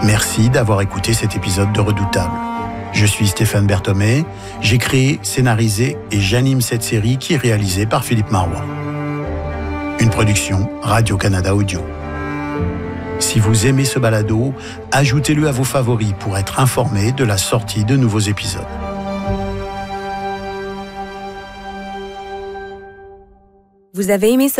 Merci d'avoir écouté cet épisode de Redoutable. Je suis Stéphane Berthomé, j'ai créé, scénarisé et j'anime cette série qui est réalisée par Philippe Marois. Une production Radio-Canada Audio. Si vous aimez ce balado, ajoutez-le à vos favoris pour être informé de la sortie de nouveaux épisodes. Vous avez aimé ce